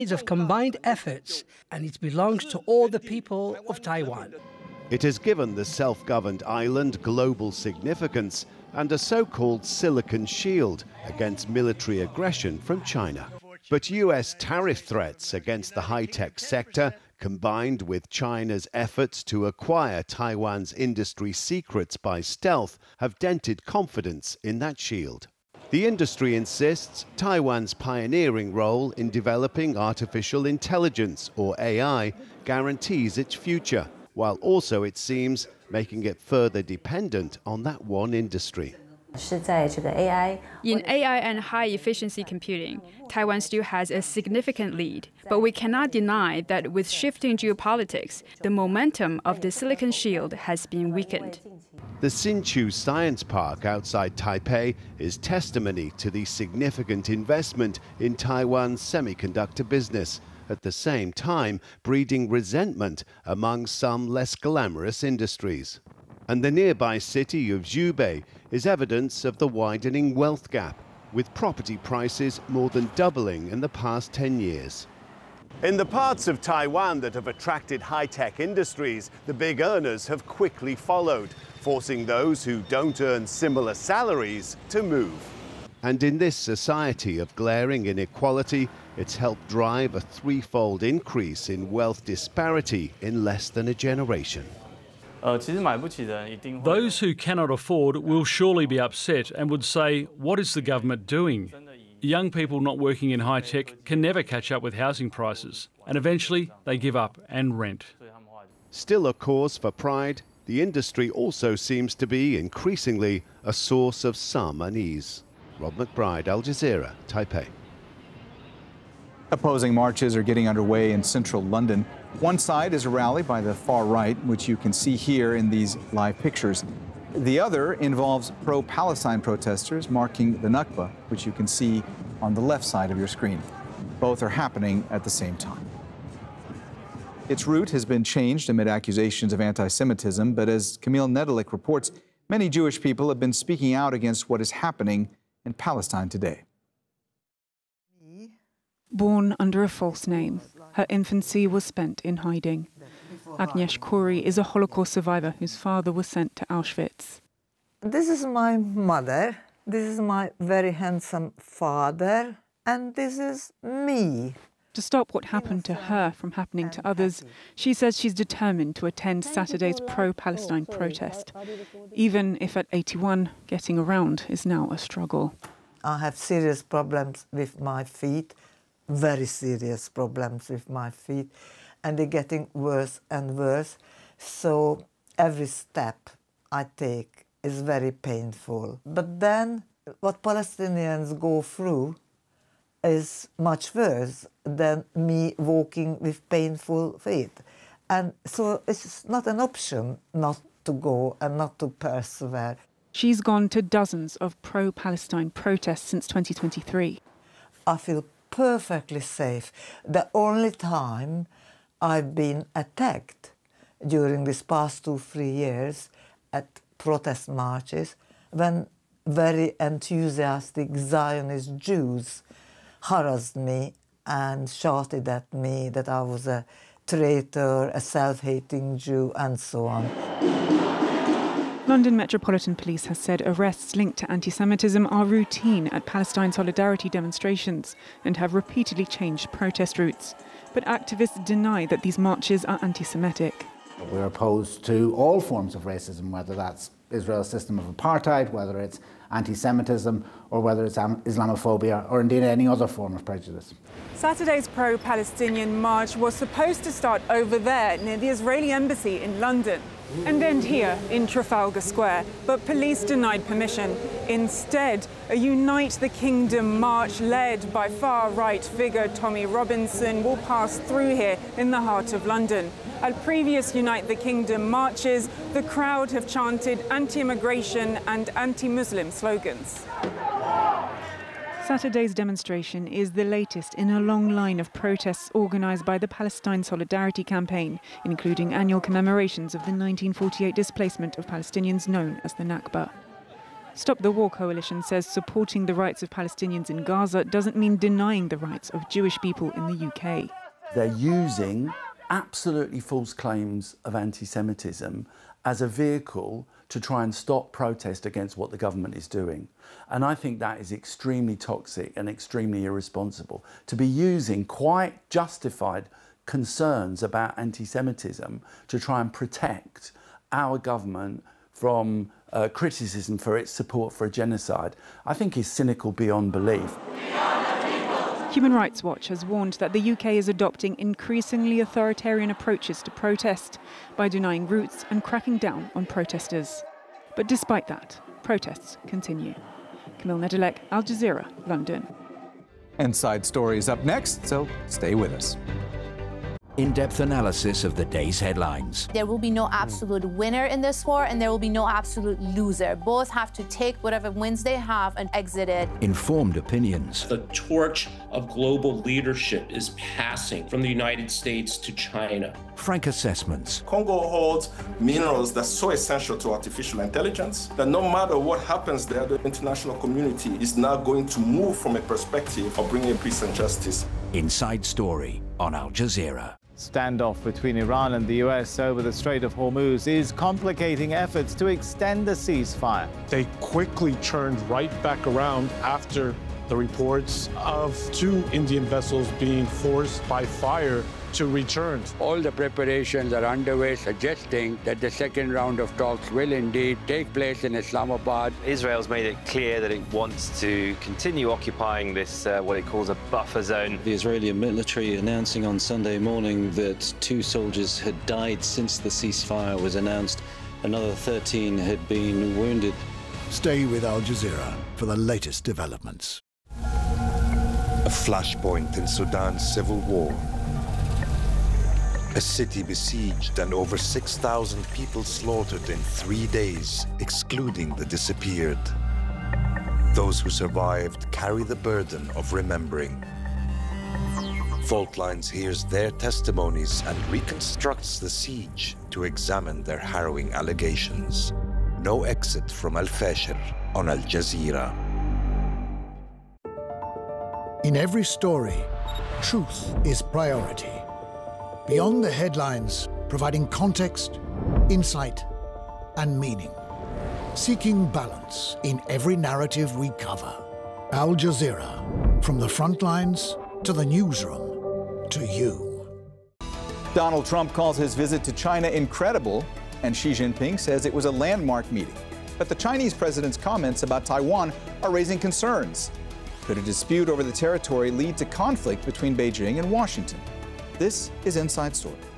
of combined efforts, and it belongs to all the people of Taiwan. It has given the self-governed island global significance and a so-called Silicon Shield against military aggression from China. But US tariff threats against the high-tech sector, combined with China's efforts to acquire Taiwan's industry secrets by stealth, have dented confidence in that shield. The industry insists Taiwan's pioneering role in developing artificial intelligence, or AI, guarantees its future, while also, it seems, making it further dependent on that one industry. In AI and high-efficiency computing, Taiwan still has a significant lead. But we cannot deny that with shifting geopolitics, the momentum of the Silicon Shield has been weakened. The Hsinchu Science Park outside Taipei is testimony to the significant investment in Taiwan's semiconductor business, at the same time breeding resentment among some less glamorous industries. And the nearby city of Zhubei is evidence of the widening wealth gap, with property prices more than doubling in the past 10 years. In the parts of Taiwan that have attracted high-tech industries, the big earners have quickly followed, forcing those who don't earn similar salaries to move. And in this society of glaring inequality, it's helped drive a threefold increase in wealth disparity in less than a generation. Those who cannot afford will surely be upset and would say, what is the government doing? Young people not working in high-tech can never catch up with housing prices, and eventually they give up and rent. Still a cause for pride, the industry also seems to be increasingly a source of some unease. Rob McBride, Al Jazeera, Taipei. Opposing marches are getting underway in central London. One side is a rally by the far right, which you can see here in these live pictures. The other involves pro-Palestine protesters marking the Nakba, which you can see on the left side of your screen. Both are happening at the same time. Its route has been changed amid accusations of anti-Semitism, but as Camille Nedelik reports, many Jewish people have been speaking out against what is happening in Palestine today. Born under a false name, her infancy was spent in hiding. Agnieszka Kuri is a Holocaust survivor whose father was sent to Auschwitz. This is my mother, this is my very handsome father, and this is me. To stop what happened to her from happening to others, she says she's determined to attend Saturday's pro-Palestine protest. Even if at 81, getting around is now a struggle. I have serious problems with my feet, very serious problems with my feet, and they're getting worse and worse. So every step I take is very painful. But then what Palestinians go through is much worse than me walking with painful feet. And so it's not an option not to go and not to persevere. She's gone to dozens of pro-Palestine protests since 2023. I feel perfectly safe. The only time I've been attacked during these past 2-3 years at protest marches, when very enthusiastic Zionist Jews harassed me and shouted at me that I was a traitor, a self-hating Jew, and so on. London Metropolitan Police has said arrests linked to anti-Semitism are routine at Palestine solidarity demonstrations and have repeatedly changed protest routes. But activists deny that these marches are anti-Semitic. We're opposed to all forms of racism, whether that's Israel's system of apartheid, whether it's anti-Semitism, or whether it's Islamophobia, or indeed any other form of prejudice. Saturday's pro-Palestinian march was supposed to start over there, near the Israeli embassy in London, and end here in Trafalgar Square, but police denied permission. Instead, a Unite the Kingdom march led by far-right figure Tommy Robinson will pass through here in the heart of London. At previous Unite the Kingdom marches, the crowd have chanted anti-immigration and anti-Muslim slogans. Saturday's demonstration is the latest in a long line of protests organised by the Palestine Solidarity Campaign, including annual commemorations of the 1948 displacement of Palestinians known as the Nakba. Stop the War Coalition says supporting the rights of Palestinians in Gaza doesn't mean denying the rights of Jewish people in the UK. They're using absolutely false claims of anti-Semitism as a vehicle to try and stop protest against what the government is doing. And I think that is extremely toxic and extremely irresponsible, to be using quite justified concerns about anti-Semitism to try and protect our government from criticism for its support for a genocide, I think is cynical beyond belief. Human Rights Watch has warned that the UK is adopting increasingly authoritarian approaches to protest by denying routes and cracking down on protesters. But despite that, protests continue. Camille Nedelec, Al Jazeera, London. Inside Story is up next, so stay with us. In-depth analysis of the day's headlines. There will be no absolute winner in this war, and there will be no absolute loser. Both have to take whatever wins they have and exit it. Informed opinions. The torch of global leadership is passing from the United States to China. Frank assessments. Congo holds minerals that's so essential to artificial intelligence that no matter what happens there, the international community is now going to move from a perspective of bringing peace and justice. Inside Story on Al Jazeera. Standoff between Iran and the US over the Strait of Hormuz is complicating efforts to extend the ceasefire. They quickly turned right back around after the reports of 2 Indian vessels being forced by fire to return. All the preparations are underway, suggesting that the second round of talks will indeed take place in Islamabad. Israel's made it clear that it wants to continue occupying this, what it calls a buffer zone. The Israeli military announcing on Sunday morning that 2 soldiers had died since the ceasefire was announced. Another 13 had been wounded. Stay with Al Jazeera for the latest developments. A flashpoint in Sudan's civil war. A city besieged and over 6,000 people slaughtered in 3 days, excluding the disappeared. Those who survived carry the burden of remembering. Fault Lines hears their testimonies and reconstructs the siege to examine their harrowing allegations. No exit from Al-Fashir on Al Jazeera. In every story, truth is priority. Beyond the headlines, providing context, insight, and meaning. Seeking balance in every narrative we cover. Al Jazeera, from the front lines to the newsroom, to you. Donald Trump calls his visit to China incredible, and Xi Jinping says it was a landmark meeting. But the Chinese president's comments about Taiwan are raising concerns. Could a dispute over the territory lead to conflict between Beijing and Washington? This is Inside Story.